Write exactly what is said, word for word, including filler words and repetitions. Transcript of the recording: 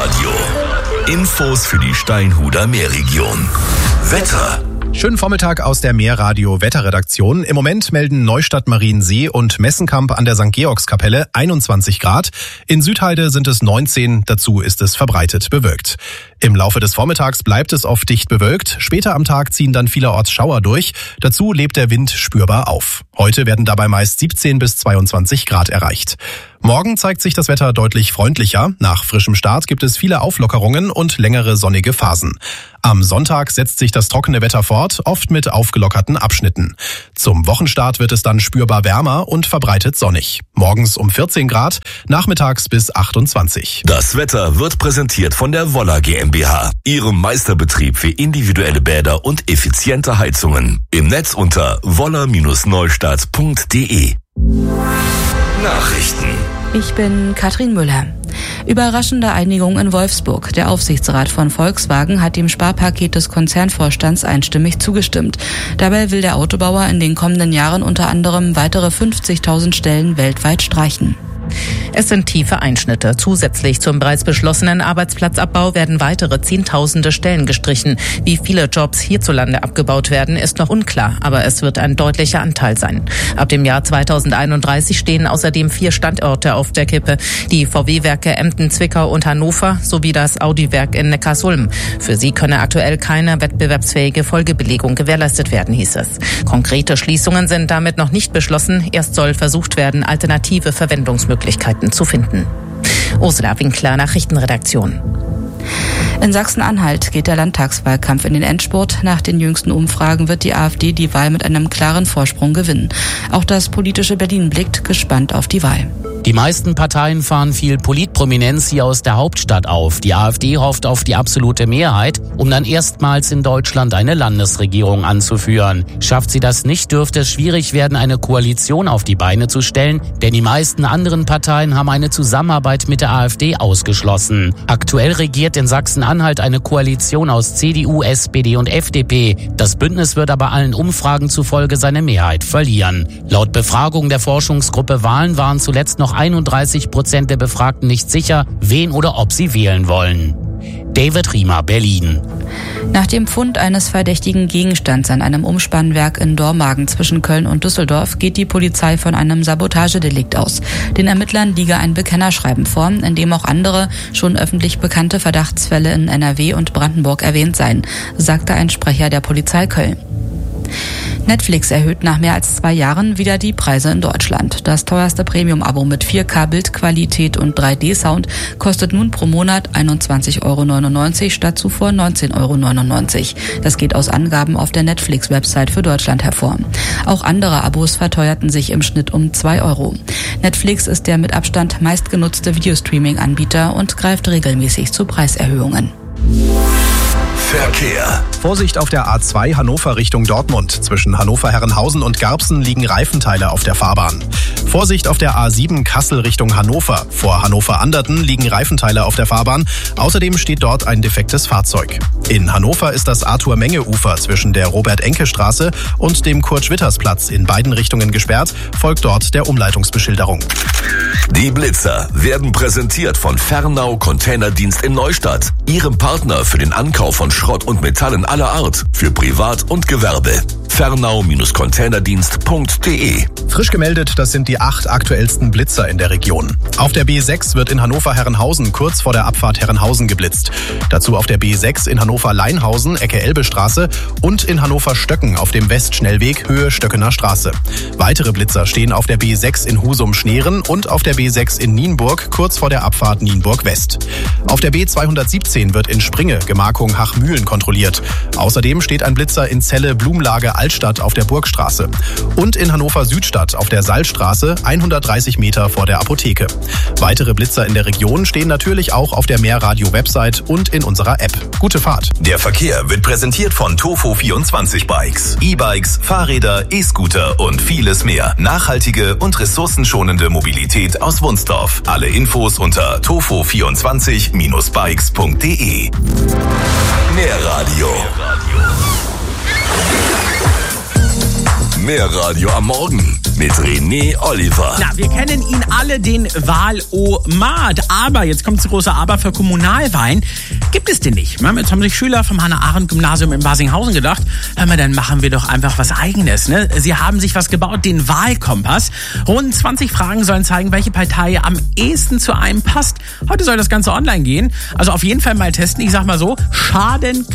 Meerradio. Infos für die Steinhuder Meerregion. Wetter. Schönen Vormittag aus der Meerradio-Wetterredaktion. Im Moment melden Neustadt Mariensee und Messenkamp an der Sankt Georgskapelle einundzwanzig Grad. In Südheide sind es neunzehn, dazu ist es verbreitet bewölkt. Im Laufe des Vormittags bleibt es oft dicht bewölkt. Später am Tag ziehen dann vielerorts Schauer durch. Dazu lebt der Wind spürbar auf. Heute werden dabei meist siebzehn bis zweiundzwanzig Grad erreicht. Morgen zeigt sich das Wetter deutlich freundlicher. Nach frischem Start gibt es viele Auflockerungen und längere sonnige Phasen. Am Sonntag setzt sich das trockene Wetter fort, oft mit aufgelockerten Abschnitten. Zum Wochenstart wird es dann spürbar wärmer und verbreitet sonnig. Morgens um vierzehn Grad, nachmittags bis achtundzwanzig. Das Wetter wird präsentiert von der Woller GmbH, ihrem Meisterbetrieb für individuelle Bäder und effiziente Heizungen. Im Netz unter woller Bindestrich neustadt punkt de. Nachrichten. Ich bin Katrin Müller. Überraschende Einigung in Wolfsburg. Der Aufsichtsrat von Volkswagen hat dem Sparpaket des Konzernvorstands einstimmig zugestimmt. Dabei will der Autobauer in den kommenden Jahren unter anderem weitere fünfzigtausend Stellen weltweit streichen. Es sind tiefe Einschnitte. Zusätzlich zum bereits beschlossenen Arbeitsplatzabbau werden weitere Zehntausende Stellen gestrichen. Wie viele Jobs hierzulande abgebaut werden, ist noch unklar, aber es wird ein deutlicher Anteil sein. Ab dem Jahr zweitausendeinunddreißig stehen außerdem vier Standorte auf der Kippe. Die V W-Werke Emden, Zwickau und Hannover sowie das Audi-Werk in Neckarsulm. Für sie könne aktuell keine wettbewerbsfähige Folgebelegung gewährleistet werden, hieß es. Konkrete Schließungen sind damit noch nicht beschlossen. Erst soll versucht werden, alternative Verwendungsmöglichkeiten zu finden. Ursula Winkler, Nachrichtenredaktion. In Sachsen-Anhalt geht der Landtagswahlkampf in den Endspurt. Nach den jüngsten Umfragen wird die AfD die Wahl mit einem klaren Vorsprung gewinnen. Auch das politische Berlin blickt gespannt auf die Wahl. Die meisten Parteien fahren viel Politprominenz hier aus der Hauptstadt auf. Die AfD hofft auf die absolute Mehrheit, um dann erstmals in Deutschland eine Landesregierung anzuführen. Schafft sie das nicht, dürfte es schwierig werden, eine Koalition auf die Beine zu stellen, denn die meisten anderen Parteien haben eine Zusammenarbeit mit der AfD ausgeschlossen. Aktuell regiert in Sachsen-Anhalt eine Koalition aus C D U, S P D und F D P. Das Bündnis wird aber allen Umfragen zufolge seine Mehrheit verlieren. Laut Befragung der Forschungsgruppe Wahlen waren zuletzt noch einunddreißig Prozent der Befragten nicht sicher, wen oder ob sie wählen wollen. David Riemer, Berlin. Nach dem Fund eines verdächtigen Gegenstands an einem Umspannwerk in Dormagen zwischen Köln und Düsseldorf geht die Polizei von einem Sabotagedelikt aus. Den Ermittlern liege ein Bekennerschreiben vor, in dem auch andere, schon öffentlich bekannte Verdachtsfälle in N R W und Brandenburg erwähnt seien, sagte ein Sprecher der Polizei Köln. Netflix erhöht nach mehr als zwei Jahren wieder die Preise in Deutschland. Das teuerste Premium-Abo mit vier K Bildqualität und drei D Sound kostet nun pro Monat einundzwanzig Euro neunundneunzig statt zuvor neunzehn Euro neunundneunzig. Das geht aus Angaben auf der Netflix-Website für Deutschland hervor. Auch andere Abos verteuerten sich im Schnitt um zwei Euro. Netflix ist der mit Abstand meistgenutzte Videostreaming-Anbieter und greift regelmäßig zu Preiserhöhungen. Verkehr. Vorsicht auf der A zwei Hannover Richtung Dortmund. Zwischen Hannover-Herrenhausen und Garbsen liegen Reifenteile auf der Fahrbahn. Vorsicht auf der A sieben Kassel Richtung Hannover. Vor Hannover-Anderten liegen Reifenteile auf der Fahrbahn. Außerdem steht dort ein defektes Fahrzeug. In Hannover ist das Arthur-Menge-Ufer zwischen der Robert-Enke-Straße und dem Kurt-Schwitters-Platz in beiden Richtungen gesperrt. Folgt dort der Umleitungsbeschilderung. Die Blitzer werden präsentiert von Fernau Containerdienst in Neustadt, ihrem Partner für den Ankauf von Schrott und Metallen aller Art für Privat und Gewerbe. Fernau Containerdienst punkt de. Frisch gemeldet, das sind die acht aktuellsten Blitzer in der Region. Auf der B sechs wird in Hannover-Herrenhausen kurz vor der Abfahrt Herrenhausen geblitzt. Dazu auf der B sechs in Hannover-Leinhausen, Ecke Elbestraße und in Hannover-Stöcken auf dem Westschnellweg Höhe Stöckener Straße. Weitere Blitzer stehen auf der B sechs in Husum-Schneeren und auf der B sechs in Nienburg kurz vor der Abfahrt Nienburg West. Auf der B zweihundertsiebzehn wird in Springe Gemarkung Hachmühlen kontrolliert. Außerdem steht ein Blitzer in Celle Blumlage Altstadt auf der Burgstraße. Und in Hannover-Südstadt auf der Salzstraße hundertdreißig Meter vor der Apotheke. Weitere Blitzer in der Region stehen natürlich auch auf der Meerradio-Website und in unserer App. Gute Fahrt. Der Verkehr wird präsentiert von Tofo vierundzwanzig Bikes. E-Bikes, Fahrräder, E-Scooter und vieles mehr. Nachhaltige und ressourcenschonende Mobilität aus Wunsdorf. Alle Infos unter tofo vierundzwanzig Bindestrich bikes punkt de. Meerradio. Mehr Radio am Morgen mit René Oliver. Na, wir kennen ihn alle, den Wahlomat. Aber, jetzt kommt das große Aber, für Kommunalwahlen gibt es den nicht. Jetzt haben sich Schüler vom Hannah-Arendt-Gymnasium in Barsinghausen gedacht, hör mal, dann machen wir doch einfach was Eigenes. Ne? Sie haben sich was gebaut, den Wahlkompass. Rund zwanzig Fragen sollen zeigen, welche Partei am ehesten zu einem passt. Heute soll das Ganze online gehen. Also auf jeden Fall mal testen. Ich sag mal so, schaden